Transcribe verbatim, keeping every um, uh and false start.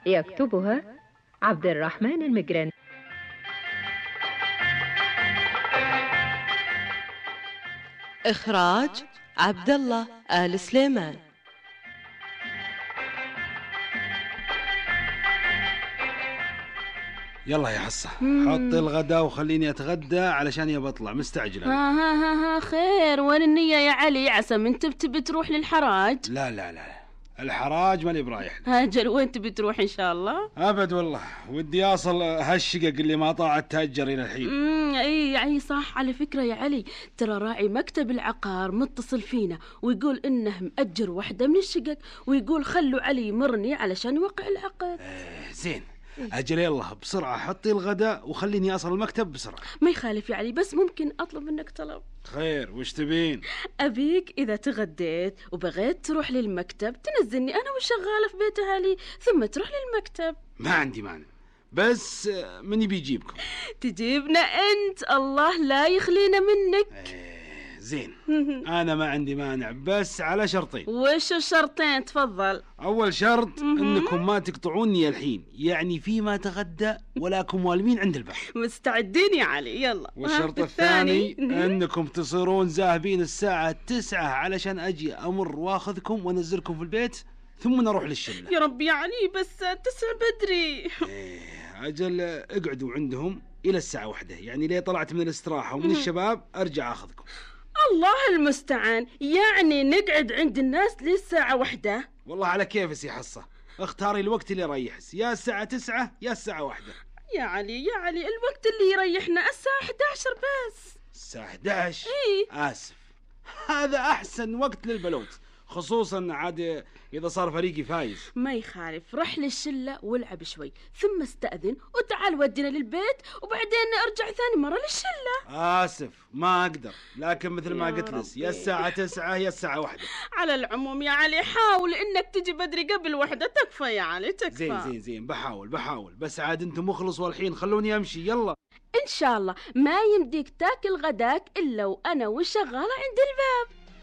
يكتبها عبد الرحمن المجراني. إخراج عبد الله آل سليمان. يلا يا حصة حط الغداء وخليني أتغدى علشان يبى أطلع مستعجل. ها ها ها ها خير، وين النية يا علي؟ عسى من تبي تروح للحراج؟ لا لا لا الحراج ماني برايح. هاجر وين تبي تروح إن شاء الله؟ أبد والله ودي أصل هالشقق اللي ما طاعت تأجر إلى الحين. امم اي اي صح. على فكرة يا علي، ترى راعي مكتب العقار متصل فينا ويقول إنه مأجر واحدة من الشقق، ويقول خلوا علي يمرني علشان يوقع العقد. آه زين أجل يلا بسرعة حطي الغداء وخليني أصل المكتب بسرعة. ما يخالف يا علي، بس ممكن أطلب منك طلب؟ خير وش تبين؟ أبيك إذا تغديت وبغيت تروح للمكتب تنزلني أنا والشغالة في بيت أهلي، ثم تروح للمكتب. ما عندي مانع، بس من يبي يجيبكم؟ تجيبنا أنت، الله لا يخلينا منك. ايه زين أنا ما عندي مانع، بس على شرطين. وش الشرطين؟ تفضل. أول شرط أنكم ما تقطعوني الحين، يعني فيما تغدى ولاكم والمين عند البحر. مستعدين يا علي؟ يلا. والشرط الثاني أنكم تصيرون ذاهبين الساعة تسعة علشان أجي أمر واخذكم وانزلكم في البيت ثم نروح للشلة. يا رب يا علي، بس تسع بدري. ايه أجل اقعدوا عندهم إلى الساعة واحدة، يعني ليه طلعت من الاستراحة ومن الشباب أرجع أخذكم. الله المستعان، يعني نقعد عند الناس للساعة واحدة؟ والله على كيف سي حصة، اختاري الوقت اللي يريح، يا الساعة تسعة يا الساعة واحدة. يا علي يا علي، الوقت اللي يريحنا الساعة إحدى عشر بس. الساعة إحدى عشر؟ إيه آسف، هذا أحسن وقت للبلوت، خصوصا عاد إذا صار فريقي فايز. ما يخالف، رح للشلة والعب شوي ثم استأذن وتعال ودينا للبيت وبعدين ارجع ثاني مرة للشلة. آسف ما أقدر، لكن مثل ما قلت لك يا الساعة تسعة يا الساعة واحدة. على العموم يا علي حاول إنك تجي بدري قبل واحدة، تكفى يا علي تكفى. زين زين زين بحاول بحاول، بس عاد أنتم مخلصوا الحين خلوني أمشي. يلا إن شاء الله ما يمديك تاكل غداك إلا وأنا والشغالة عند الباب.